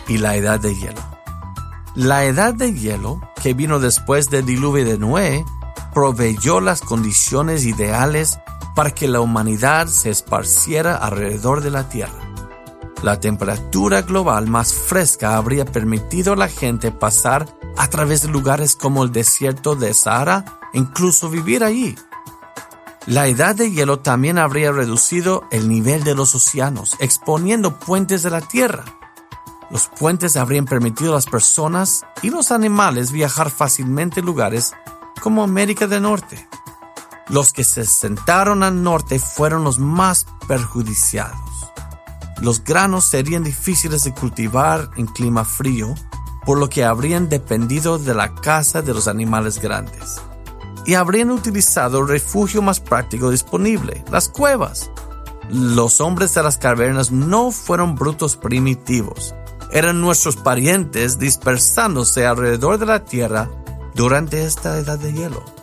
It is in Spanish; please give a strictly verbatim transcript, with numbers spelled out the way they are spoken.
y la edad de hielo. La edad de hielo, que vino después del diluvio de Noé, proveyó las condiciones ideales para que la humanidad se esparciera alrededor de la Tierra. La temperatura global más fresca habría permitido a la gente pasar a través de lugares como el desierto de Sahara e incluso vivir allí. La edad de hielo también habría reducido el nivel de los océanos, exponiendo puentes de la Tierra. Los puentes habrían permitido a las personas y los animales viajar fácilmente a lugares como América del Norte. Los que se asentaron al norte fueron los más perjudiciados. Los granos serían difíciles de cultivar en clima frío, por lo que habrían dependido de la caza de los animales grandes. Y habrían utilizado el refugio más práctico disponible, las cuevas. Los hombres de las cavernas no fueron brutos primitivos. Eran nuestros parientes dispersándose alrededor de la Tierra durante esta edad de hielo.